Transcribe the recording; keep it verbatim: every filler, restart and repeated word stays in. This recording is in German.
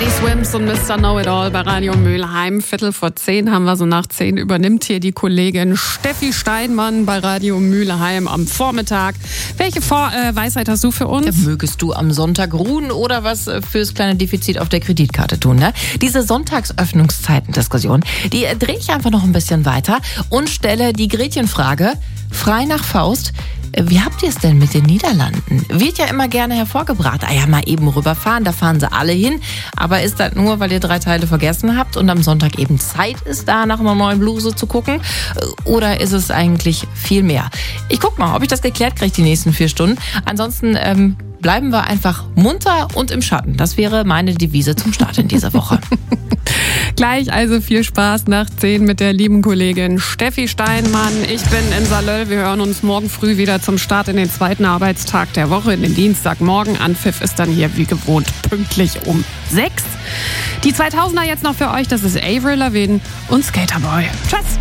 Teddy Swims und Mister Know-It-All bei Radio Mülheim. Viertel vor zehn haben wir so nach zehn. Übernimmt hier die Kollegin Steffi Steinmann bei Radio Mülheim am Vormittag. Welche Vor- äh, Weisheit hast du für uns? Mögest du am Sonntag ruhen oder was fürs kleine Defizit auf der Kreditkarte tun, ne? Diese Sonntagsöffnungszeiten-Diskussion, die drehe ich einfach noch ein bisschen weiter und stelle die Gretchenfrage frei nach Faust. Wie habt ihr es denn mit den Niederlanden? Wird ja immer gerne hervorgebracht. Ah ja, mal eben rüberfahren, da fahren sie alle hin. Aber ist das nur, weil ihr drei Teile vergessen habt und am Sonntag eben Zeit ist, da nach einer neuen Bluse zu gucken? Oder ist es eigentlich viel mehr? Ich guck mal, ob ich das geklärt kriege die nächsten vier Stunden. Ansonsten ähm, bleiben wir einfach munter und im Schatten. Das wäre meine Devise zum Start in dieser Woche. Gleich also viel Spaß nach zehn mit der lieben Kollegin Steffi Steinmann. Ich bin in Salöll. Wir hören uns morgen früh wieder zum Start in den zweiten Arbeitstag der Woche, in den Dienstagmorgen. Anpfiff ist dann hier wie gewohnt pünktlich um sechs. Die zweitausender jetzt noch für euch. Das ist Avril Lavigne und Skaterboy. Tschüss.